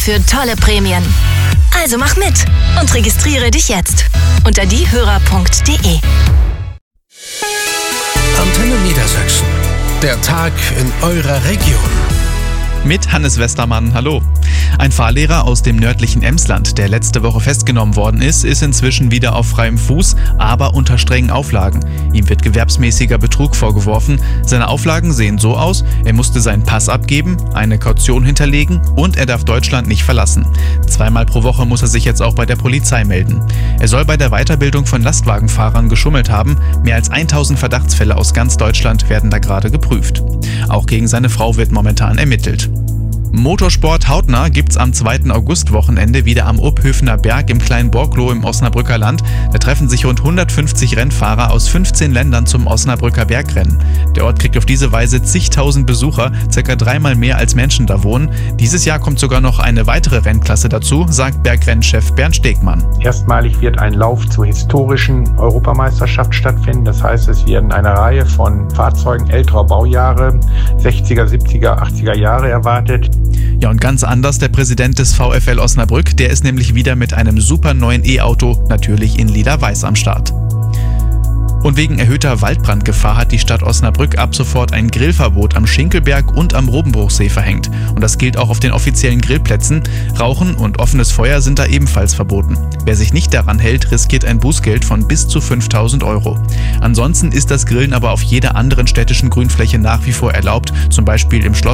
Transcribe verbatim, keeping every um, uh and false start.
für tolle Prämien. Also mach mit und registriere dich jetzt unter diehörer punkt de. Antenne Niedersachsen. Der Tag in eurer Region. Mit Hannes Westermann, hallo. Ein Fahrlehrer aus dem nördlichen Emsland, der letzte Woche festgenommen worden ist, ist inzwischen wieder auf freiem Fuß, aber unter strengen Auflagen. Ihm wird gewerbsmäßiger Betrug vorgeworfen. Seine Auflagen sehen so aus: Er musste seinen Pass abgeben, eine Kaution hinterlegen und er darf Deutschland nicht verlassen. Zweimal pro Woche muss er sich jetzt auch bei der Polizei melden. Er soll bei der Weiterbildung von Lastwagenfahrern geschummelt haben. Mehr als tausend Verdachtsfälle aus ganz Deutschland werden da gerade geprüft. Auch gegen seine Frau wird momentan ermittelt. Motorsport hautnah gibt's am zweiten August-Wochenende wieder am Upphöfener Berg im kleinen Borkloh im Osnabrücker Land. Da treffen sich rund hundertfünfzig Rennfahrer aus fünfzehn Ländern zum Osnabrücker Bergrennen. Der Ort kriegt auf diese Weise zigtausend Besucher, circa dreimal mehr als Menschen da wohnen. Dieses Jahr kommt sogar noch eine weitere Rennklasse dazu, sagt Bergrennchef Bernd Stegmann. Erstmalig wird ein Lauf zur historischen Europameisterschaft stattfinden. Das heißt, es werden eine Reihe von Fahrzeugen älterer Baujahre, sechziger, siebziger, achtziger Jahre erwartet. Ja, und ganz anders der Präsident des VfL Osnabrück, der ist nämlich wieder mit einem super neuen E-Auto, natürlich in lila-weiß am Start. Und wegen erhöhter Waldbrandgefahr hat die Stadt Osnabrück ab sofort ein Grillverbot am Schinkelberg und am Robenbruchsee verhängt. Und das gilt auch auf den offiziellen Grillplätzen. Rauchen und offenes Feuer sind da ebenfalls verboten. Wer sich nicht daran hält, riskiert ein Bußgeld von bis zu fünftausend Euro. Ansonsten ist das Grillen aber auf jeder anderen städtischen Grünfläche nach wie vor erlaubt, zum Beispiel im Schloss